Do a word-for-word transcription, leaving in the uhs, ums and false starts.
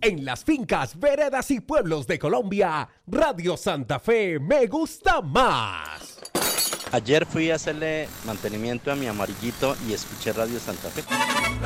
en las fincas, veredas y pueblos de Colombia, Radio Santa Fe me gusta más. Ayer fui a hacerle mantenimiento a mi amarillito y escuché Radio Santa Fe.